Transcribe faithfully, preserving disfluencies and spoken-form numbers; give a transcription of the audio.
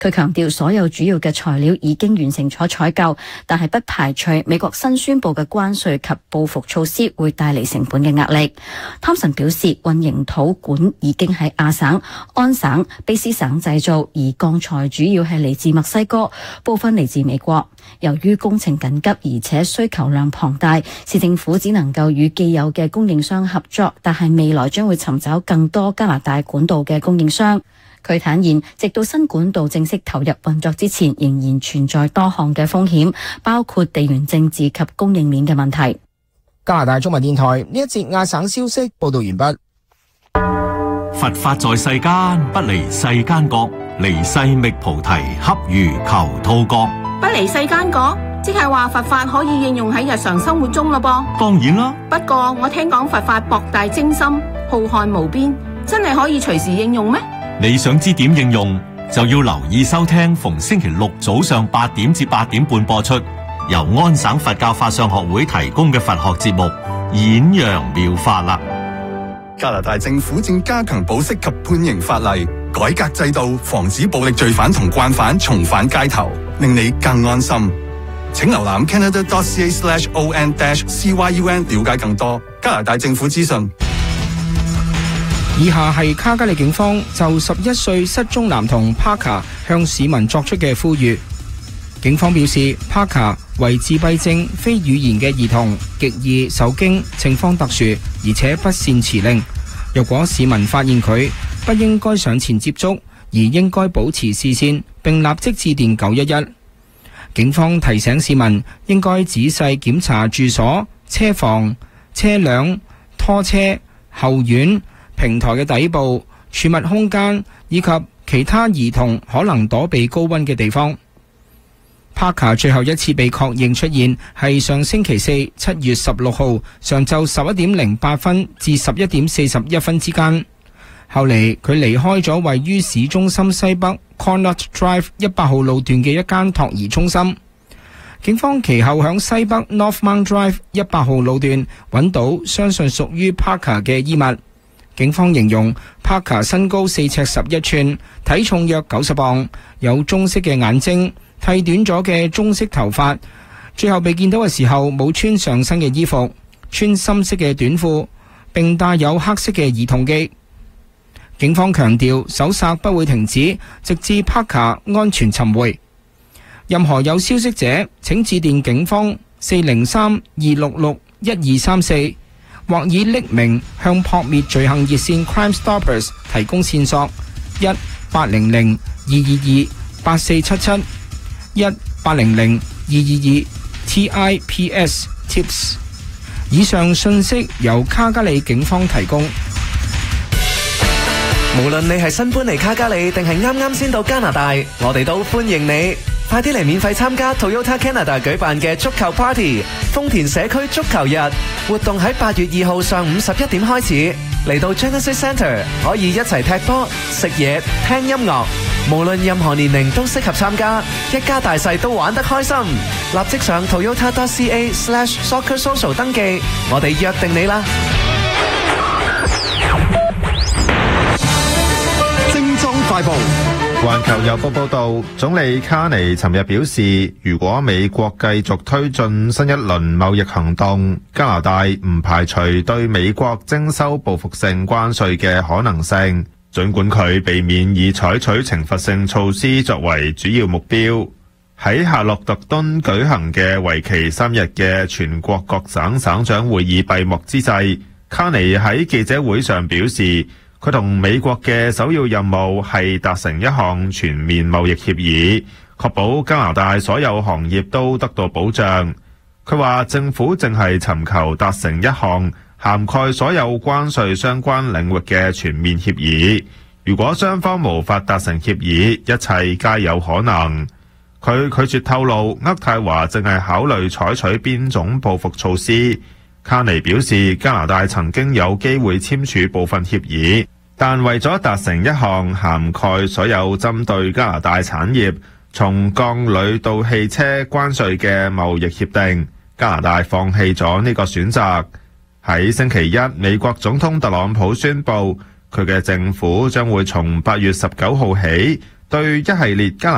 佢強調所有主要嘅材料已經完成咗採購，但係不排除美國新宣布嘅關稅及報復措施會帶嚟成本嘅壓力。湯臣表示，混凝土管已經喺亞省、安省、卑斯省製造，而鋼材主要係嚟自墨西哥，部分嚟自美國。由於工程緊急而且需求量龐大，市政府只能夠與既有嘅供應商合作，但係未來將會尋找更多加拿大管道嘅供應商。佢坦言，直到新管道正式投入運作之前，仍然存在多項嘅風險，包括地緣政治及供應鏈嘅問題。 加拿大中文電台呢一節亞省消息報道完畢。 佛法在世間，不離世間覺，離世覓菩提，恰如求兔角。 不離世間覺，即係話佛法可以應用喺日常生活中咯噃。 當然啦， 不過我聽講佛法博大精深，浩瀚無邊，真係可以隨時應用咩？ 你想知點應用，就要留意收聽逢星期六早上八點至八點半播出，由安省佛教法相學會提供嘅佛學節目《演揚妙法》啦。 加拿大政府正加強保釋及判刑法例，改革制度，防止暴力罪犯同慣犯重返街頭，令你更安心。請瀏覽 canada.ca slash on dash cyun 了解更多加拿大政府資訊。 以下係卡加利警方就十一歲失蹤男童 Parker 向市民作出嘅呼籲。警方表示 Parker 為自閉症非語言嘅兒童，極易受驚，情況特殊，而且不善辭令。若果市民發現佢，不應該上前接觸，而應該保持視線，並立即致電九一一。警方提醒市民應該仔細檢查住所、車房、車輛、拖車、後院、平台嘅底部、儲物空間以及其他兒童可能躲避高溫嘅地方。Parker 最後一次被確認出現係上星期四七月十六號上晝十一點零八分至十一點四十一分之間。後嚟佢離開咗位於市中心西北 Connaught Drive 一百號路段嘅一間托兒中心。警方其後響西北 Northmount Drive 一百號路段揾到相信屬於 Parker 嘅衣物。警方形容 Parker 身高四尺十一寸，體重約九十磅，有棕色嘅眼睛，剃短咗嘅棕色頭髮。最後被見到嘅時候冇穿上身嘅衣服，穿深色嘅短褲，並帶有黑色嘅兒童機。警方強調搜索不會停止，直至 Parker 安全尋回。任何有消息者請致電警方四零三二六六一二三四，或以匿名向撲滅罪行熱線 Crime Stoppers 提供線索，一八零零二二二八四七七，一八零零二二二 T I P S Tips。 以上信息由卡加里警方提供。 無論你係新搬嚟卡加里定係啱啱先到加拿大，我哋都歡迎你。快啲嚟免費參加 Toyota Canada 舉辦嘅足球 Party， 豐田社區足球日活動喺八月二號上午十一點開始。嚟到 Genesis Centre 可以一齊踢波、食嘢、聽音樂，無論任何年齡都適合參加，一家大細都玩得開心。立即上 toyota.ca slash soccer social 登記，我哋約定你啦！ 精裝快報。 環球郵報報道，總理卡尼尋日表示，如果美國繼續推進新一輪貿易行動，加拿大唔排除對美國徵收報復性關稅嘅可能性，儘管佢避免以採取懲罰性措施作為主要目標。喺夏洛特敦舉行嘅為期三日嘅全國各省省長會議閉幕之際，卡尼喺記者會上表示，佢同美國嘅首要任務係達成一項全面貿易協議，確保加拿大所有行業都得到保障。佢話政府正係尋求達成一項涵蓋所有關稅相關領域嘅全面協議。如果雙方無法達成協議，一切皆有可能。佢拒絕透露渥太華正係考慮採取邊種報復措施。卡尼表示，加拿大曾經有機會簽署部分協議，但為咗達成一項涵蓋所有針對加拿大產業，從鋼鋁到汽車關稅嘅貿易協定，加拿大放棄咗呢個選擇。喺星期一，美國總統特朗普宣布，佢嘅政府將會從八月十九號起，對一系列加拿大